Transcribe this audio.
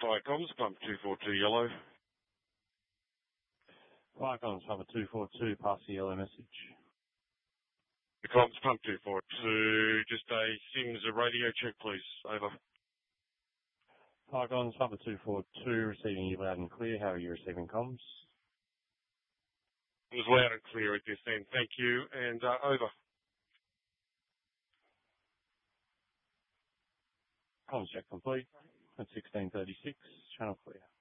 Fire comms, pump 242 yellow. Fire comms, pump 242, pass the yellow message. The comms, pump 242, just a Sims a radio check, please. Over. Fire comms, pump 242, receiving you loud and clear. How are you receiving comms? It was loud and clear at this end, thank you, and over. Comms check complete at 16:36, channel clear.